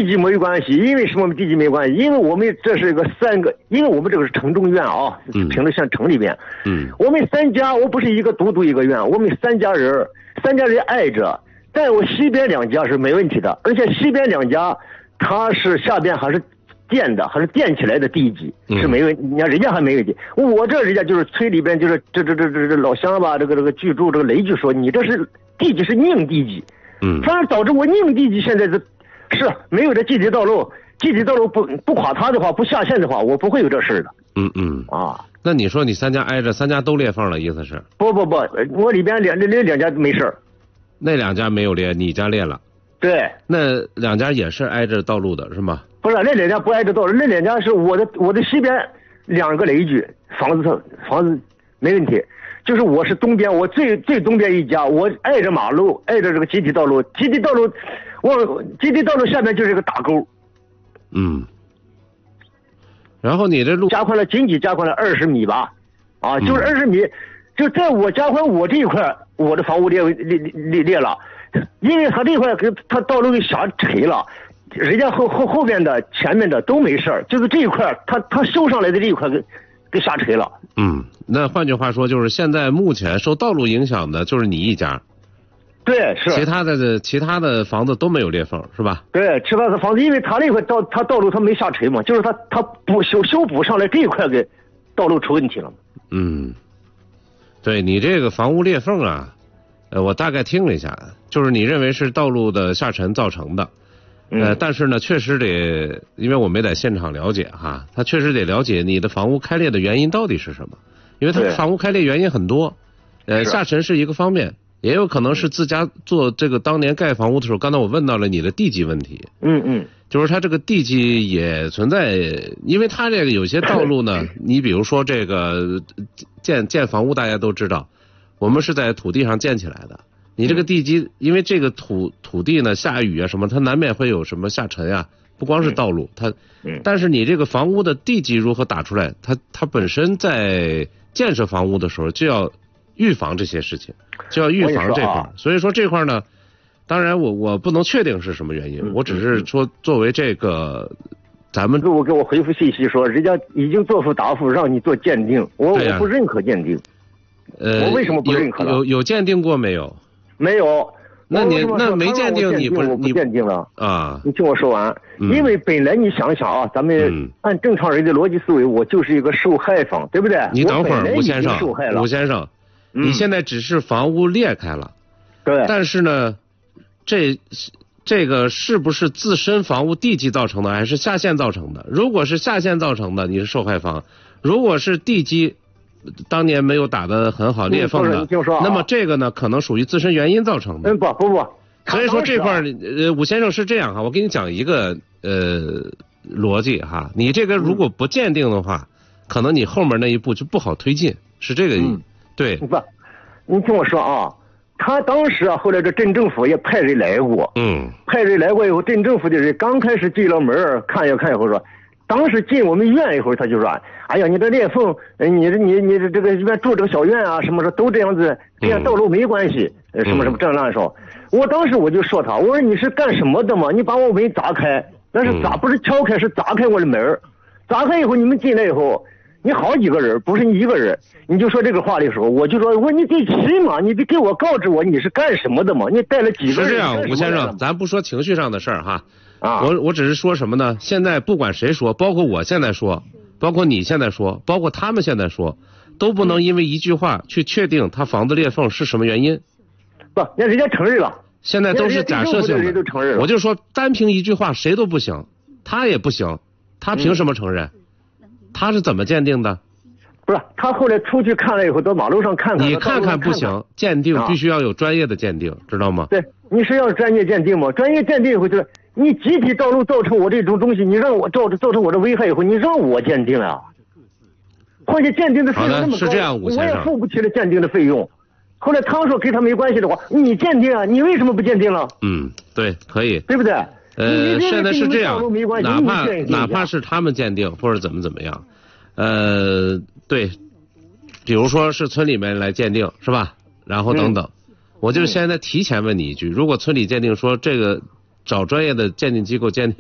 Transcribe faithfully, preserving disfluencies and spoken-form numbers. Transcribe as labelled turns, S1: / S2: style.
S1: 基没关系，因为什么地基没关系？因为我们这是一个三个，因为我们这个是城中院啊，平乐县城里边，
S2: 嗯，
S1: 我们三家，我不是一个独独一个院，我们三家人，三家人挨着，但我西边两家是没问题的，而且西边两家，它是下边还是建的，还是建起来的地基是没问题，你看人家还没问题，我这人家就是村里边就是这这这这这老乡吧，这个这个居住这个雷就说你这是地基是硬地基，
S2: 嗯，
S1: 反而导致我硬地基现在是是没有这集体道路，集体道路不不垮塌的话，不下线的话，我不会有这事的。
S2: 嗯嗯
S1: 啊，
S2: 那你说你三家挨着，三家都裂缝了，意思是？
S1: 不不不，我里边两那两家没事儿，
S2: 那两家没有裂，你家裂了。
S1: 对，
S2: 那两家也是挨着道路的，是吗？
S1: 不是，那两家不挨着道路，那两家是我的我的西边两个雷居，房子房子没问题。就是我是东边，我最最东边一家，我挨着马路，挨着这个集体道路，集体道路，我集体道路下面就是一个大沟。
S2: 嗯。然后你这路
S1: 加宽了，仅仅加宽了二十米吧，啊，就是二十米，嗯、就在我加宽我这一块，我的房屋裂裂裂裂了，因为他这一块给他道路给下垂了，人家后后后边的前面的都没事儿，就是这一块他他修上来的这一块给给下垂了。
S2: 嗯，那换句话说，就是现在目前受道路影响的就是你一家。
S1: 对，是。
S2: 其他的其他的房子都没有裂缝，是吧？
S1: 对，其他的房子，因为他那块道他道路他没下垂嘛，就是他他补修修补上来这一块给道路出问题了。
S2: 嗯，对你这个房屋裂缝啊，呃，我大概听了一下，就是你认为是道路的下沉造成的。呃，但是呢，确实得，因为我没在现场了解哈，他确实得了解你的房屋开裂的原因到底是什么，因为他房屋开裂原因很多，呃，下沉是一个方面，也有可能是自家做这个当年盖房屋的时候，刚才我问到了你的地基问题，
S1: 嗯嗯，
S2: 就是它这个地基也存在，因为它这个有些道路呢，你比如说这个建建房屋，大家都知道，我们是在土地上建起来的。你这个地基，因为这个土土地呢，下雨啊什么，它难免会有什么下沉啊，不光是道路，它，但是你这个房屋的地基如何打出来，它它本身在建设房屋的时候就要预防这些事情，就要预防这块，所以说这块呢，当然我我不能确定是什么原因，我只是说作为这个。咱们
S1: 如果给我回复信息说，人家已经做出答复让你做鉴定，我、啊、我不认可鉴定。
S2: 呃，
S1: 我为什么不认可呢？
S2: 有有有鉴定过没有？
S1: 没有。
S2: 那你那没鉴定，你不
S1: 我不鉴定了
S2: 啊？
S1: 你听我说完，
S2: 嗯、
S1: 因为本来你想想啊，咱们按正常人的逻辑思维，我就是一个受害方，对不对？
S2: 你等会儿，吴先生，吴先生，
S1: 嗯、
S2: 你现在只是房屋裂开了，
S1: 对，
S2: 但是呢，这这个是不是自身房屋地基造成的，还是下陷造成的？如果是下陷造成的，你是受害方；如果是地基当年没有打得很好，裂缝的，那么这个呢，可能属于自身原因造成的。
S1: 嗯，不不不，
S2: 所以说这块呃，武先生是这样哈，我给你讲一个呃逻辑哈，你这个如果不鉴定的话，可能你后面那一步就不好推进，是这个意思。
S1: 嗯、
S2: 对。
S1: 不，你听我说啊，他当时啊，后来这镇政府也派人来过，
S2: 嗯，
S1: 派人来过以后，镇政府的人刚开始进了门看一看以后说。当时进我们院以后，他就说：“哎呀，你这裂缝，你这你你这这个一边住这个小院啊，什么的都这样子，这样道路没关系，嗯、什么什么这那说。”我当时我就说他，我说你是干什么的嘛？你把我门砸开，但是砸不是敲开，是砸开我的门，砸开以后你们进来以后，你好几个人，不是你一个人，你就说这个话的时候，我就说我说你得起码你得给我告知我你是干什么的嘛？你带了几个人？
S2: 是这样，吴先生，咱不说情绪上的事儿哈。
S1: 啊，
S2: 我我只是说什么呢？现在不管谁说，包括我现在说，包括你现在说，包括他们现在说，都不能因为一句话去确定他房子裂缝是什么原因。
S1: 不，那人家承认了。
S2: 现在都是假设性的。
S1: 的
S2: 我就说单凭一句话谁都不行，他也不行，他凭什么承认？嗯、他是怎么鉴定的？
S1: 不是，他后来出去看了以后，到马路上看看。
S2: 你看看不行，鉴定必须要有专业的鉴定，啊、知道吗？
S1: 对，你是要专业鉴定吗？专业鉴定以后就是。你集体道路造成我这种东西，你让我造造成我的危害以后，你让我鉴定啊！况且鉴定的费用那么高，
S2: 是这样，吴先生，
S1: 我也付不起了鉴定的费用。后来他说跟他没关系的话，你鉴定啊，你为什么不鉴定了？
S2: 嗯，对，可以，
S1: 对不对？
S2: 呃，现在是这样，哪怕哪怕是他们鉴定或者怎么怎么样，呃，对，比如说是村里面来鉴定是吧？然后等等，嗯、我就现在提前问你一句，如果村里鉴定说这个。找专业的鉴定机构鉴定